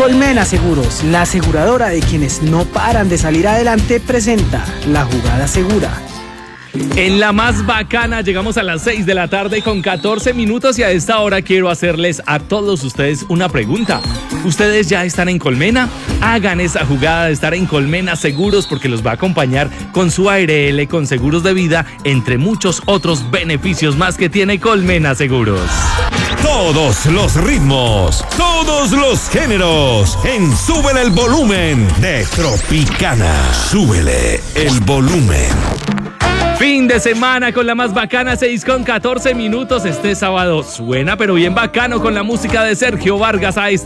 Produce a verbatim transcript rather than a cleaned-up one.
Colmena Seguros, la aseguradora de quienes no paran de salir adelante, presenta La Jugada Segura. En la más bacana llegamos a las seis de la tarde con catorce minutos y a esta hora quiero hacerles a todos ustedes una pregunta. ¿Ustedes ya están en Colmena? Hagan esa jugada de estar en Colmena Seguros porque los va a acompañar con su A R L, con seguros de vida, entre muchos otros beneficios más que tiene Colmena Seguros. Todos los ritmos, todos los géneros, en Súbele el Volumen de Tropicana. Súbele el volumen. Fin de semana con la más bacana, seis con catorce minutos. Este sábado suena pero bien bacano con la música de Sergio Vargas a esta